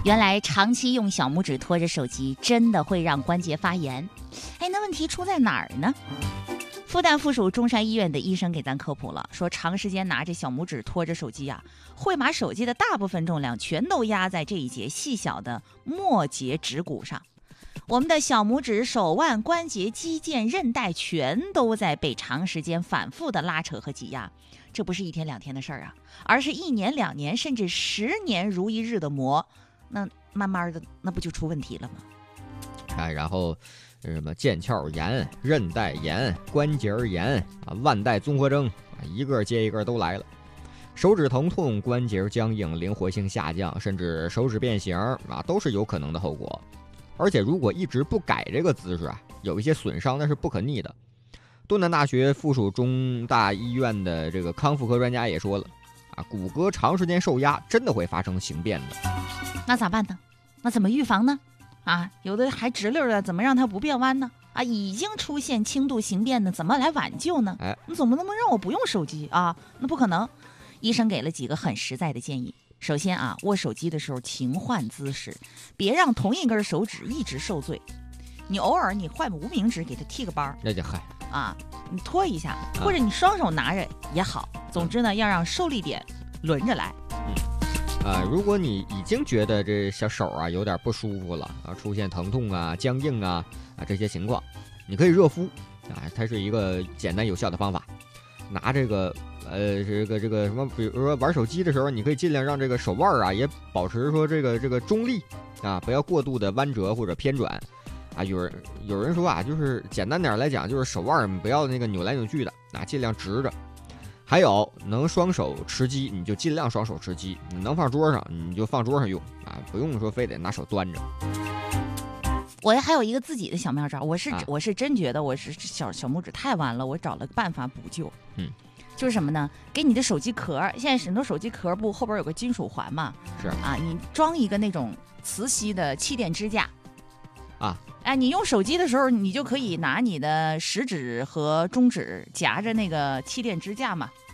原来长期用小拇指托着手机真的会让关节发炎。那问题出在哪儿呢？复旦附属中山医院的医生给咱科普了，说长时间拿着小拇指托着手机会把手机的大部分重量全都压在这一节细小的末节指骨上。我们的小拇指、手腕、关节、肌腱、韧带全都在被长时间反复的拉扯和挤压，这不是1天2天的事儿而是1年2年甚至10年如一日的磨，那慢慢的那不就出问题了吗？ 然后什么腱鞘炎、韧带炎、关节炎腕带综合征一个接一个都来了。手指疼痛、关节僵硬、灵活性下降，甚至手指变形都是有可能的后果。而且如果一直不改这个姿势有一些损伤那是不可逆的。东南大学附属中大医院的这个康复科专家也说了骨骼长时间受压真的会发生形变的。 那咋办呢？那怎么预防呢？有的还直溜的，怎么让它不变弯呢？已经出现轻度形变的，怎么来挽救呢？你总不能让我不用手机那不可能。医生给了几个很实在的建议。首先握手机的时候勤换姿势，别让同一根手指一直受罪。你偶尔你换无名指给它剃个班， 那就你拖一下，或者你双手拿着也好。总之呢，要让受力点轮着来。 如果你已经觉得这小手有点不舒服了出现疼痛僵硬这些情况，你可以热敷它是一个简单有效的方法。拿这个这个什么，比如说玩手机的时候，你可以尽量让这个手腕也保持说这个中立不要过度的弯折或者偏转有人说就是简单点来讲，就是手腕不要那个扭来扭去的尽量直着。还有能双手持机你就尽量双手持机，你能放桌上你就放桌上用不用说非得拿手端着。 我还有一个自己的小妙招，我是真觉得我是小拇指太弯了，我找了个办法补救。就是什么呢？给你的手机壳，现在很多手机壳不后边有个金属环嘛？ 是你装一个那种磁吸的气垫支架你用手机的时候，你就可以拿你的食指和中指夹着那个气垫支架嘛，